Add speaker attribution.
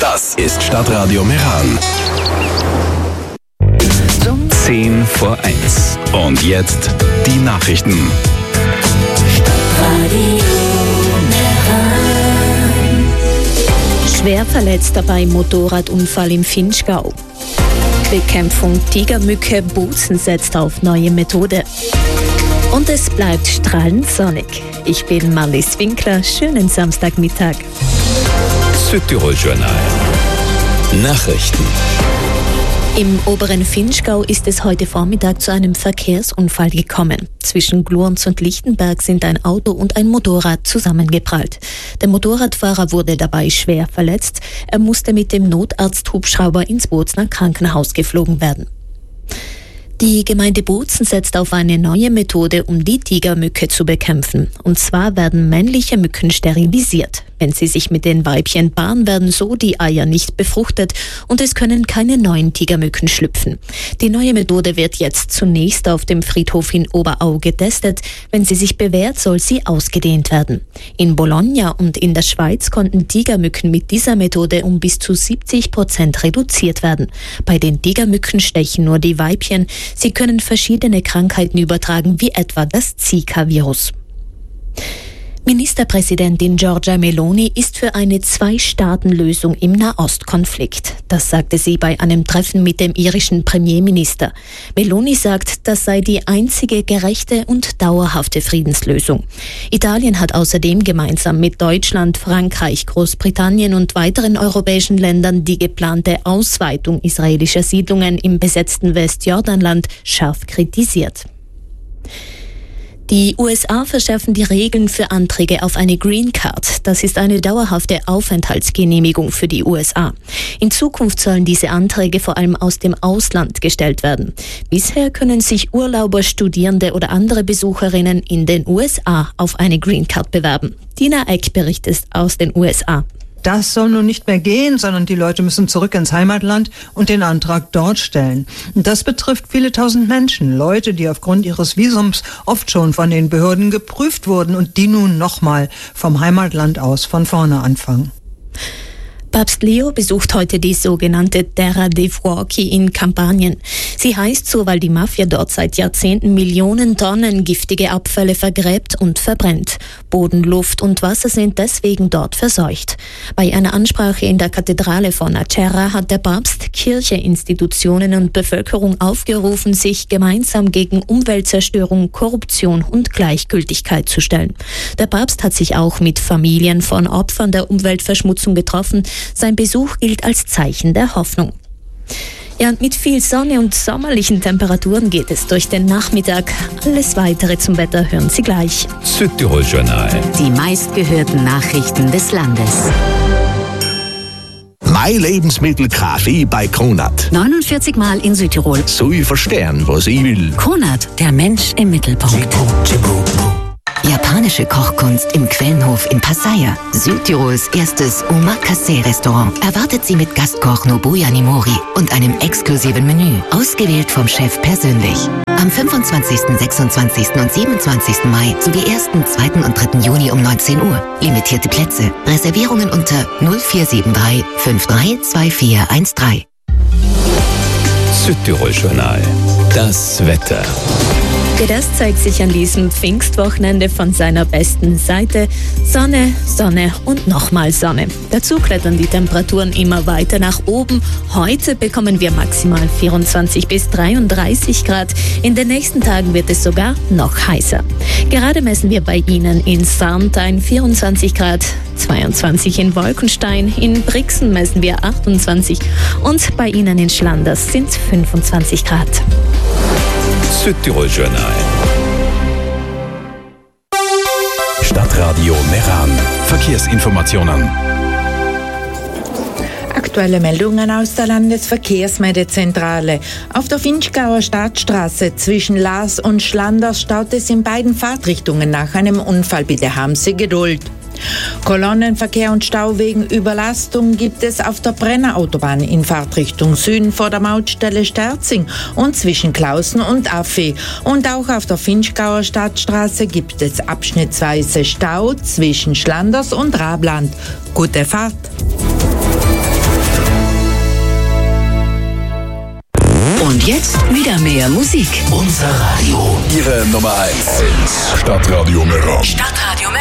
Speaker 1: Das ist Stadtradio Meran. 10 vor 1. Und jetzt die Nachrichten.
Speaker 2: Schwer verletzter beim Motorradunfall im Vinschgau. Bekämpfung Tigermücke, Bozen setzt auf neue Methode. Und es bleibt strahlend sonnig. Ich bin Marlies Winkler. Schönen Samstagmittag.
Speaker 1: Südtirol-Journal. Nachrichten.
Speaker 2: Im oberen Vinschgau ist es heute Vormittag zu einem Verkehrsunfall gekommen. Zwischen Glurns und Lichtenberg sind ein Auto und ein Motorrad zusammengeprallt. Der Motorradfahrer wurde dabei schwer verletzt. Er musste mit dem Notarzthubschrauber ins Bozener Krankenhaus geflogen werden. Die Gemeinde Bozen setzt auf eine neue Methode, um die Tigermücke zu bekämpfen. Und zwar werden männliche Mücken sterilisiert. Wenn sie sich mit den Weibchen paaren, werden so die Eier nicht befruchtet und es können keine neuen Tigermücken schlüpfen. Die neue Methode wird jetzt zunächst auf dem Friedhof in Oberau getestet. Wenn sie sich bewährt, soll sie ausgedehnt werden. In Bologna und in der Schweiz konnten Tigermücken mit dieser Methode um bis zu 70% reduziert werden. Bei den Tigermücken stechen nur die Weibchen. Sie können verschiedene Krankheiten übertragen, wie etwa das Zika-Virus. Ministerpräsidentin Giorgia Meloni ist für eine Zwei-Staaten-Lösung im Nahostkonflikt. Das sagte sie bei einem Treffen mit dem irischen Premierminister. Meloni sagt, das sei die einzige gerechte und dauerhafte Friedenslösung. Italien hat außerdem gemeinsam mit Deutschland, Frankreich, Großbritannien und weiteren europäischen Ländern die geplante Ausweitung israelischer Siedlungen im besetzten Westjordanland scharf kritisiert. Die USA verschärfen die Regeln für Anträge auf eine Green Card. Das ist eine dauerhafte Aufenthaltsgenehmigung für die USA. In Zukunft sollen diese Anträge vor allem aus dem Ausland gestellt werden. Bisher können sich Urlauber, Studierende oder andere Besucherinnen in den USA auf eine Green Card bewerben. Dina Eck berichtet aus den USA.
Speaker 3: Das soll nun nicht mehr gehen, sondern die Leute müssen zurück ins Heimatland und den Antrag dort stellen. Das betrifft viele tausend Menschen, Leute, die aufgrund ihres Visums oft schon von den Behörden geprüft wurden und die nun nochmal vom Heimatland aus von vorne anfangen.
Speaker 2: Papst Leo besucht heute die sogenannte Terra dei Fuochi in Kampanien. Sie heißt so, weil die Mafia dort seit Jahrzehnten Millionen Tonnen giftige Abfälle vergräbt und verbrennt. Boden, Luft und Wasser sind deswegen dort verseucht. Bei einer Ansprache in der Kathedrale von Acerra hat der Papst Kirche, Institutionen und Bevölkerung aufgerufen, sich gemeinsam gegen Umweltzerstörung, Korruption und Gleichgültigkeit zu stellen. Der Papst hat sich auch mit Familien von Opfern der Umweltverschmutzung getroffen. Sein Besuch gilt als Zeichen der Hoffnung. Ja, und mit viel Sonne und sommerlichen Temperaturen geht es durch den Nachmittag. Alles Weitere zum Wetter hören Sie gleich.
Speaker 1: Südtirol-Journal.
Speaker 4: Die meistgehörten Nachrichten des Landes.
Speaker 5: Mein Lebensmittel Kaffee bei Kronat.
Speaker 4: 49 Mal in Südtirol.
Speaker 5: So ich verstehen, was ich will.
Speaker 4: Kronat, der Mensch im Mittelpunkt. Japanische Kochkunst im Quellenhof in Pasaya. Südtirols erstes Omakase-Restaurant erwartet Sie mit Gastkoch Nobuya Nimori und einem exklusiven Menü, ausgewählt vom Chef persönlich. Am 25., 26. und 27. Mai sowie 1., 2. und 3. Juni um 19 Uhr. Limitierte Plätze. Reservierungen unter 0473 532413.
Speaker 1: Südtirol-Journal. Das Wetter.
Speaker 2: Das zeigt sich an diesem Pfingstwochenende von seiner besten Seite. Sonne, Sonne und nochmal Sonne. Dazu klettern die Temperaturen immer weiter nach oben. Heute bekommen wir maximal 24 bis 33 Grad. In den nächsten Tagen wird es sogar noch heißer. Gerade messen wir bei Ihnen in Sarntein 24 Grad, 22 in Wolkenstein, in Brixen messen wir 28 und bei Ihnen in Schlanders sind es 25 Grad.
Speaker 1: Südtirol-Journal. Stadtradio Meran. Verkehrsinformationen.
Speaker 6: Aktuelle Meldungen aus der Landesverkehrsmeldezentrale. Auf der Vinschgauer Stadtstraße zwischen Laas und Schlanders staut es in beiden Fahrtrichtungen nach einem Unfall. Bitte haben Sie Geduld. Kolonnenverkehr und Stau wegen Überlastung gibt es auf der Brennerautobahn in Fahrtrichtung Süden vor der Mautstelle Sterzing und zwischen Klausen und Affi. Und auch auf der Vinschgauer Stadtstraße gibt es abschnittsweise Stau zwischen Schlanders und Rabland. Gute Fahrt!
Speaker 4: Und jetzt wieder mehr Musik.
Speaker 5: Unser Radio.
Speaker 1: Ihre Nummer 1. Stadtradio Meran.
Speaker 4: Stadtradio